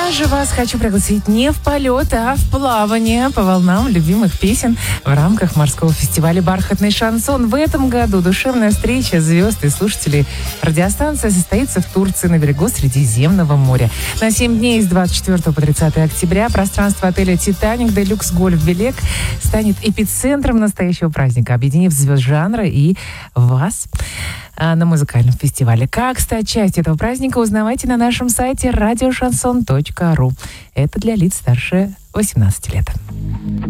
Я же вас хочу пригласить не в полет, а в плавание по волнам любимых песен в рамках морского фестиваля «Бархатный шансон». В этом году душевная встреча звезд и слушателей радиостанции состоится в Турции на берегу Средиземного моря. На 7 дней с 24 по 30 октября пространство отеля «Титаник» Делюкс Гольф Белек станет эпицентром настоящего праздника, объединив звезд жанра и вас на музыкальном фестивале. Как стать частью этого праздника, узнавайте на нашем сайте radioshanson.ru. Это для лиц старше 18 лет.